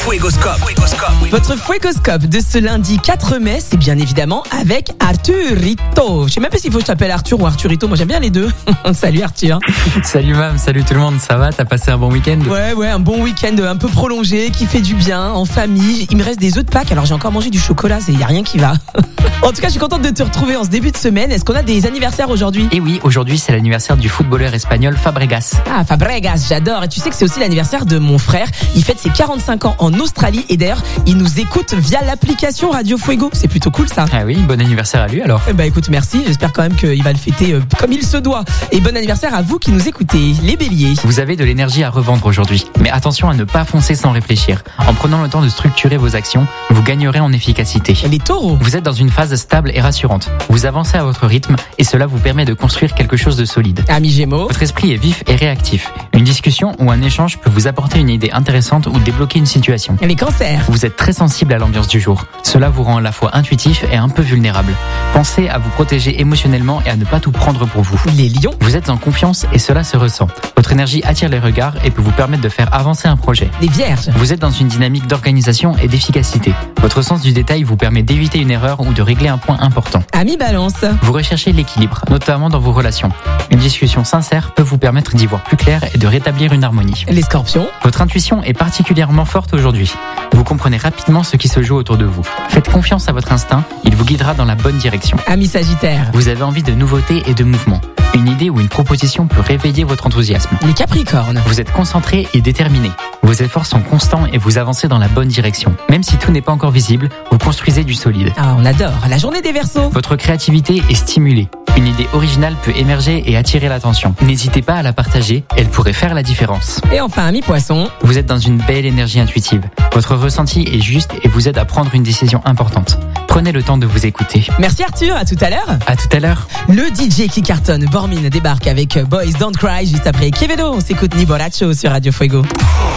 Fuegoscope. Votre Fuegoscope de ce lundi 4 mai, c'est bien évidemment avec Arturito. Je sais même pas s'il faut que je t'appelle Arthur ou Arturito, moi j'aime bien les deux. Salut Arthur. Salut Mam, salut tout le monde, ça va? T'as passé un bon week-end? Ouais, un bon week-end un peu prolongé, qui fait du bien, en famille. Il me reste des œufs de Pâques, alors j'ai encore mangé du chocolat, il y a rien qui va. En tout cas, je suis contente de te retrouver en ce début de semaine. Est-ce qu'on a des anniversaires aujourd'hui? Et oui, aujourd'hui c'est l'anniversaire du footballeur espagnol Fabregas. Ah, Fabregas, j'adore. Et tu sais que c'est aussi l'anniversaire de mon frère. Il fête ses 45 ans en Australie et d'ailleurs, il nous écoute via l'application Radio Fuego. C'est plutôt cool ça. Ah oui, bon anniversaire à lui alors. Bah écoute, merci. J'espère quand même qu'il va le fêter comme il se doit. Et bon anniversaire à vous qui nous écoutez, les béliers. Vous avez de l'énergie à revendre aujourd'hui. Mais attention à ne pas foncer sans réfléchir. En prenant le temps de structurer vos actions, vous gagnerez en efficacité. Les taureaux. Vous êtes dans une phase stable et rassurante. Vous avancez à votre rythme et cela vous permet de construire quelque chose de solide. Amis gémeaux. Votre esprit est vif et réactif. Une discussion ou un échange peut vous apporter une idée intéressante ou débloquer une situation. Les cancers. Vous êtes très sensible à l'ambiance du jour. Cela vous rend à la fois intuitif et un peu vulnérable. Pensez à vous protéger émotionnellement et à ne pas tout prendre pour vous. Les lions. Vous êtes en confiance et cela se ressent. Votre énergie attire les regards et peut vous permettre de faire avancer un projet. Les vierges. Vous êtes dans une dynamique d'organisation et d'efficacité. Votre sens du détail vous permet d'éviter une erreur ou de régler un point important. Amis balance. Vous recherchez l'équilibre, notamment dans vos relations. Une discussion sincère peut vous permettre d'y voir plus clair et de rétablir une harmonie. Les scorpions. Votre intuition est particulièrement forte aujourd'hui. Vous comprenez rapidement ce qui se joue autour de vous. Faites confiance à votre instinct, il vous guidera dans la bonne direction. Amis sagittaires. Vous avez envie de nouveautés et de mouvements. Une idée ou une proposition peut réveiller votre enthousiasme. Les capricornes. Vous êtes concentré et déterminé. Vos efforts sont constants et vous avancez dans la bonne direction. Même si tout n'est pas encore visible, vous construisez du solide. Ah, on adore. La journée des Verseaux. Votre créativité est stimulée. Une idée originale peut émerger et attirer l'attention. N'hésitez pas à la partager, elle pourrait faire la différence. Et enfin, amis poissons. Vous êtes dans une belle énergie intuitive. Votre ressenti est juste et vous aide à prendre une décision importante. Prenez le temps de vous écouter. Merci Arthur, à tout à l'heure. À tout à l'heure. Le DJ qui cartonne, Bormin, débarque avec Boys Don't Cry juste après Quevedo. On s'écoute Ni Borracho sur Radio Fuego.